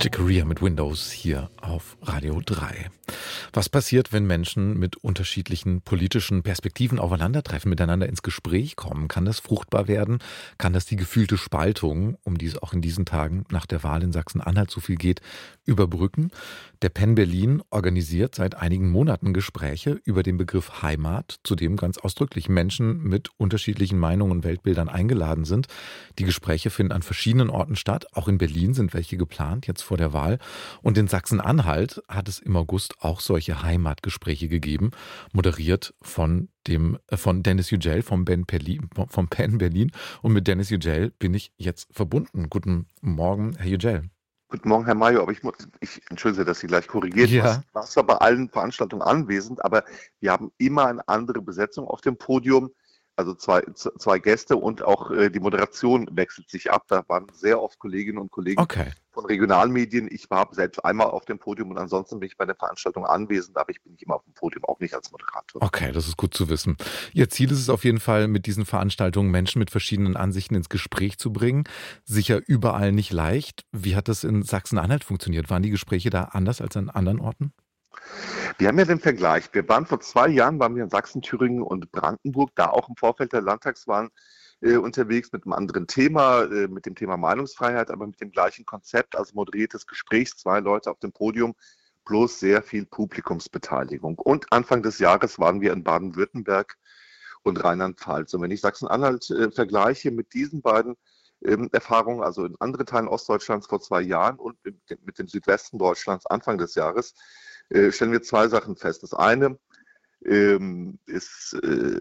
Chicoria mit Windows hier auf Radio 3. Was passiert, wenn Menschen mit unterschiedlichen politischen Perspektiven aufeinandertreffen, miteinander ins Gespräch kommen? Kann das fruchtbar werden? Kann das die gefühlte Spaltung, um die es auch in diesen Tagen nach der Wahl in Sachsen-Anhalt so viel geht, überbrücken? Der Penn Berlin organisiert seit einigen Monaten Gespräche über den Begriff Heimat, zu dem ganz ausdrücklich Menschen mit unterschiedlichen Meinungen und Weltbildern eingeladen sind. Die Gespräche finden an verschiedenen Orten statt. Auch in Berlin sind welche geplant, jetzt vor der Wahl. Und in Sachsen-Anhalt hat es im August auch solche Heimatgespräche gegeben, moderiert von Dennis Yücel vom Penn Berlin. Und mit Dennis Yücel bin ich jetzt verbunden. Guten Morgen, Herr Yücel. Guten Morgen, Herr Mayo, aber ich entschuldige, dass Sie gleich korrigiert. Ja. Ich war zwar bei allen Veranstaltungen anwesend, aber wir haben immer eine andere Besetzung auf dem Podium. Also zwei Gäste und auch die Moderation wechselt sich ab. Da waren sehr oft Kolleginnen und Kollegen von Regionalmedien. Ich war selbst einmal auf dem Podium und ansonsten bin ich bei der Veranstaltung anwesend, aber ich bin nicht immer auf dem Podium, auch nicht als Moderator. Okay, das ist gut zu wissen. Ihr Ziel ist es auf jeden Fall, mit diesen Veranstaltungen Menschen mit verschiedenen Ansichten ins Gespräch zu bringen. Sicher überall nicht leicht. Wie hat das in Sachsen-Anhalt funktioniert? Waren die Gespräche da anders als an anderen Orten? Wir haben ja den Vergleich. Vor 2 Jahren waren wir in Sachsen, Thüringen und Brandenburg, da auch im Vorfeld der Landtagswahlen unterwegs mit einem anderen Thema, mit dem Thema Meinungsfreiheit, aber mit dem gleichen Konzept, also moderiertes Gespräch, 2 Leute auf dem Podium, plus sehr viel Publikumsbeteiligung. Und Anfang des Jahres waren wir in Baden-Württemberg und Rheinland-Pfalz. Und wenn ich Sachsen-Anhalt vergleiche mit diesen beiden Erfahrungen, also in anderen Teilen Ostdeutschlands vor 2 Jahren und mit dem Südwesten Deutschlands Anfang des Jahres, stellen wir 2 Sachen fest. Das eine ist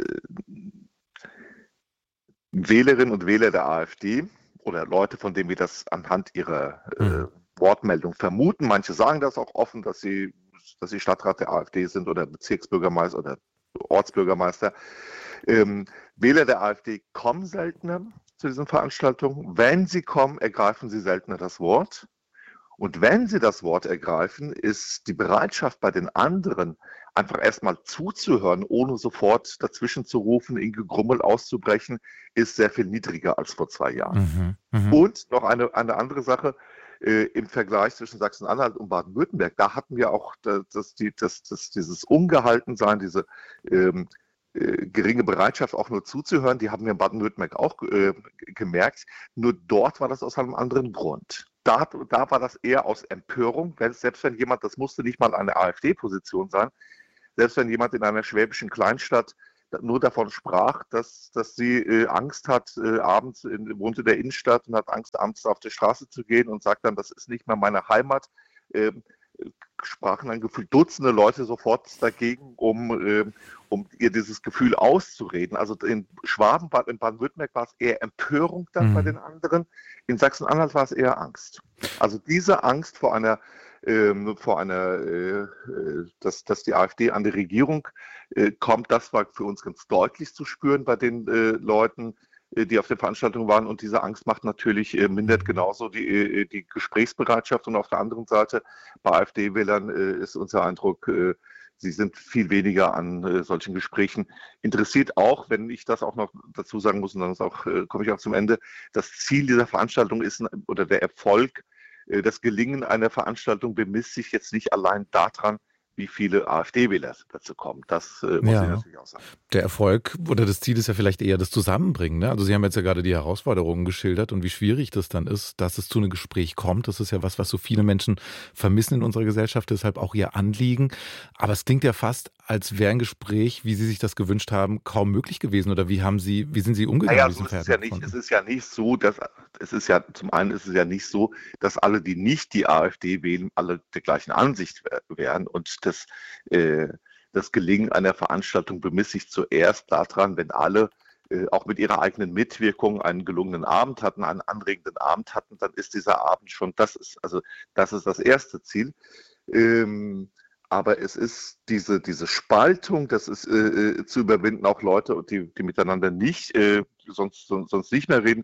Wählerinnen und Wähler der AfD oder Leute, von denen wir das anhand ihrer Wortmeldung vermuten. Manche sagen das auch offen, dass sie Stadtrat der AfD sind oder Bezirksbürgermeister oder Ortsbürgermeister. Wähler der AfD kommen seltener zu diesen Veranstaltungen. Wenn sie kommen, ergreifen sie seltener das Wort. Und wenn sie das Wort ergreifen, ist die Bereitschaft bei den anderen, einfach erstmal zuzuhören, ohne sofort dazwischen zu rufen, in Gegrummel auszubrechen, ist sehr viel niedriger als vor 2 Jahren. Und noch eine andere Sache, im Vergleich zwischen Sachsen-Anhalt und Baden-Württemberg, da hatten wir auch dieses Ungehaltensein, diese geringe Bereitschaft, auch nur zuzuhören, die haben wir in Baden-Württemberg auch gemerkt. Nur dort war das aus einem anderen Grund. Da war das eher aus Empörung, selbst wenn jemand, das musste nicht mal eine AfD-Position sein, selbst wenn jemand in einer schwäbischen Kleinstadt nur davon sprach, dass sie Angst hat, abends wohnt in der Innenstadt und hat Angst, abends auf die Straße zu gehen und sagt dann, das ist nicht mehr meine Heimat, sprachen dann gefühlt Dutzende Leute sofort dagegen, um ihr dieses Gefühl auszureden. Also in in Baden-Württemberg war es eher Empörung dann bei den anderen. In Sachsen-Anhalt war es eher Angst. Also diese Angst dass die AfD an die Regierung kommt, das war für uns ganz deutlich zu spüren bei den Leuten, die auf der Veranstaltung waren. Und diese Angst mindert genauso die Gesprächsbereitschaft. Und auf der anderen Seite, bei AfD-Wählern ist unser Eindruck, sie sind viel weniger an solchen Gesprächen interessiert, auch wenn ich das auch noch dazu sagen muss, und dann komme ich auch zum Ende. Das Ziel dieser Veranstaltung ist, oder der Erfolg, das Gelingen einer Veranstaltung bemisst sich jetzt nicht allein daran, wie viele AfD-Wähler dazu kommen. Das muss ich natürlich auch sagen. Der Erfolg oder das Ziel ist ja vielleicht eher das Zusammenbringen. Ne? Also Sie haben jetzt ja gerade die Herausforderungen geschildert und wie schwierig das dann ist, dass es zu einem Gespräch kommt. Das ist ja was so viele Menschen vermissen in unserer Gesellschaft, deshalb auch ihr Anliegen. Aber es klingt ja fast, als wäre ein Gespräch, wie Sie sich das gewünscht haben, kaum möglich gewesen. Oder wie sind Sie umgegangen? Naja, so ist es ja nicht. Es ist ja nicht so, zum einen ist es ja nicht so, dass alle, die nicht die AfD wählen, alle der gleichen Ansicht wären. Und das Gelingen einer Veranstaltung bemisst sich zuerst daran, wenn alle auch mit ihrer eigenen Mitwirkung einen gelungenen Abend hatten, einen anregenden Abend hatten, dann ist dieser Abend schon, das ist das erste Ziel. Aber es ist diese Spaltung, das ist zu überwinden, auch Leute, die miteinander nicht, sonst nicht mehr reden,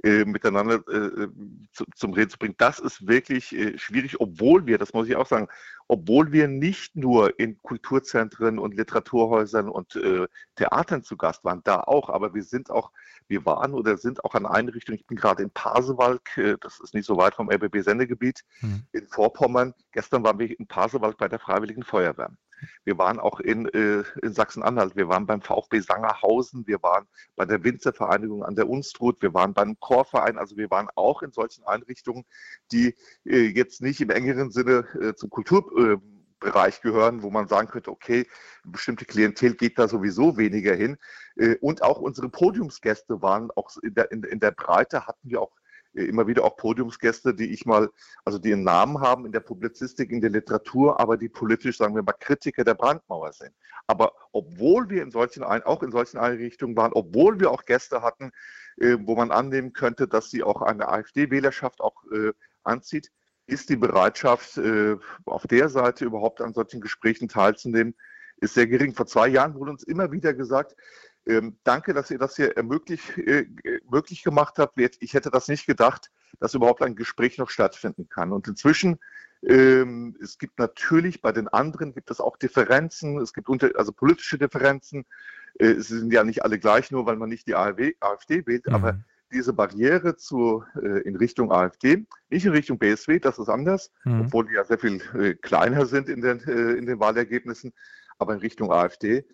miteinander zum Reden zu bringen. Das ist wirklich schwierig, obwohl wir, das muss ich auch sagen, obwohl wir nicht nur in Kulturzentren und Literaturhäusern und Theatern zu Gast waren, da auch, aber wir waren oder sind auch an Einrichtungen, ich bin gerade in Pasewalk, das ist nicht so weit vom RBB-Sendegebiet, in Vorpommern. Gestern waren wir in Pasewalk bei der Freiwilligen Feuerwehr. Wir waren auch in Sachsen-Anhalt, wir waren beim VfB Sangerhausen, wir waren bei der Winzervereinigung an der Unstrut, wir waren beim Chorverein, also wir waren auch in solchen Einrichtungen, die jetzt nicht im engeren Sinne zum Kulturbereich gehören, wo man sagen könnte, okay, eine bestimmte Klientel geht da sowieso weniger hin. Und auch unsere Podiumsgäste waren auch in der Breite, hatten wir auch immer wieder auch Podiumsgäste, die einen Namen haben in der Publizistik, in der Literatur, aber die politisch, sagen wir mal, Kritiker der Brandmauer sind. Aber obwohl wir auch in solchen Einrichtungen waren, obwohl wir auch Gäste hatten, wo man annehmen könnte, dass sie auch eine AfD-Wählerschaft auch anzieht, ist die Bereitschaft, auf der Seite überhaupt an solchen Gesprächen teilzunehmen, ist sehr gering. Vor 2 Jahren wurde uns immer wieder gesagt, danke, dass ihr das hier möglich gemacht habt. Ich hätte das nicht gedacht, dass überhaupt ein Gespräch noch stattfinden kann. Und inzwischen, es gibt natürlich bei den anderen gibt es auch Differenzen. Es gibt also politische Differenzen. Es sind ja nicht alle gleich, nur weil man nicht die AfD wählt. Aber diese Barriere in Richtung AfD, nicht in Richtung BSW, das ist anders, obwohl die ja sehr viel kleiner sind in den Wahlergebnissen, aber in Richtung AfD,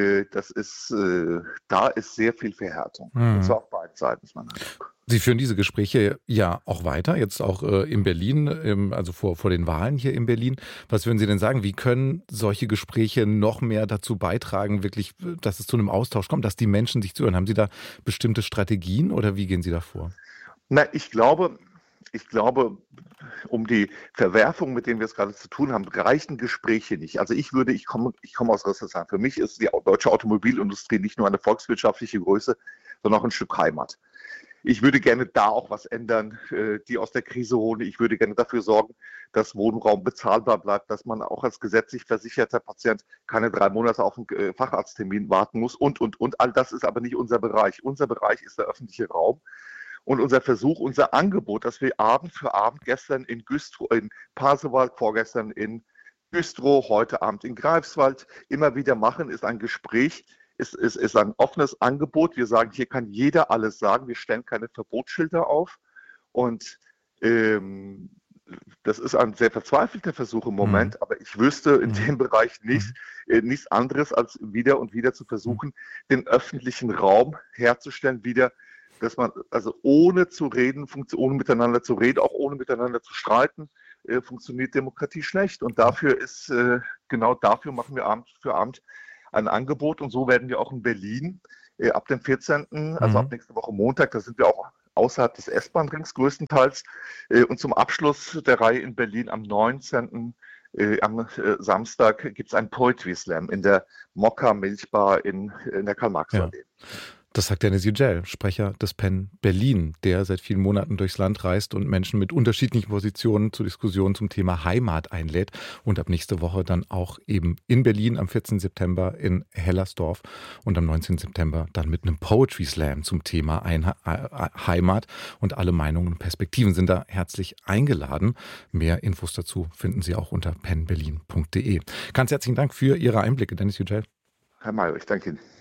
da ist sehr viel Verhärtung. Und zwar auf beiden Seiten. Sie führen diese Gespräche ja auch weiter, jetzt auch in Berlin, also vor den Wahlen hier in Berlin. Was würden Sie denn sagen? Wie können solche Gespräche noch mehr dazu beitragen, wirklich, dass es zu einem Austausch kommt, dass die Menschen sich zuhören? Haben Sie da bestimmte Strategien oder wie gehen Sie da vor? Na, ich glaube, um die Verwerfung, mit denen wir es gerade zu tun haben, reichen Gespräche nicht. Also ich komme aus Rüsselsheim. Für mich ist die deutsche Automobilindustrie nicht nur eine volkswirtschaftliche Größe, sondern auch ein Stück Heimat. Ich würde gerne da auch was ändern, die aus der Krise holen. Ich würde gerne dafür sorgen, dass Wohnraum bezahlbar bleibt, dass man auch als gesetzlich versicherter Patient keine 3 Monate auf einen Facharzttermin warten muss und. All das ist aber nicht unser Bereich. Unser Bereich ist der öffentliche Raum. Und unser Versuch, unser Angebot, das wir Abend für Abend, gestern in Pasewalk, vorgestern in Güstrow, heute Abend in Greifswald, immer wieder machen, ist ein Gespräch, ist ein offenes Angebot. Wir sagen, hier kann jeder alles sagen. Wir stellen keine Verbotsschilder auf. Und das ist ein sehr verzweifelter Versuch im Moment, aber ich wüsste in dem Bereich nichts anderes, als wieder und wieder zu versuchen, den öffentlichen Raum herzustellen, wieder, dass man also ohne zu reden, ohne miteinander zu reden, auch ohne miteinander zu streiten, funktioniert Demokratie schlecht. Und genau dafür machen wir Abend für Abend ein Angebot. Und so werden wir auch in Berlin ab dem 14., also ab nächste Woche Montag, da sind wir auch außerhalb des S-Bahn-Rings größtenteils. Und zum Abschluss der Reihe in Berlin am 19. Am Samstag gibt es einen Poetry Slam in der Mokka Milchbar in der Karl-Marx-Allee. Das sagt Dennis Yücel, Sprecher des PEN Berlin, der seit vielen Monaten durchs Land reist und Menschen mit unterschiedlichen Positionen zur Diskussion zum Thema Heimat einlädt. Und ab nächste Woche dann auch eben in Berlin am 14. September in Hellersdorf und am 19. September dann mit einem Poetry Slam zum Thema Heimat. Und alle Meinungen und Perspektiven sind da herzlich eingeladen. Mehr Infos dazu finden Sie auch unter penberlin.de. Ganz herzlichen Dank für Ihre Einblicke, Dennis Yücel. Herr Mayer, ich danke Ihnen.